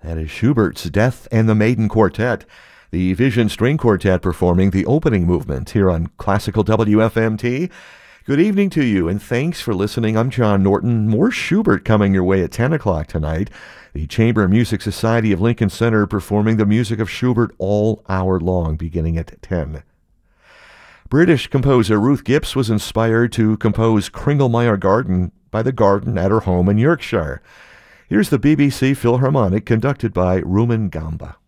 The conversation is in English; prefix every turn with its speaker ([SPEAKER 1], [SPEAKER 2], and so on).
[SPEAKER 1] That is Schubert's Death and the Maiden Quartet, the Vision String Quartet performing the opening movement here on Classical WFMT. Good evening to you, and thanks for listening. I'm John Norton. More Schubert coming your way at 10 o'clock tonight. The Chamber Music Society of Lincoln Center performing the music of Schubert all hour long, beginning at 10. British composer Ruth Gibbs was inspired to compose Kringlemeyer Garden by the garden at her home in Yorkshire. Here's the BBC Philharmonic conducted by Rumen Gamba.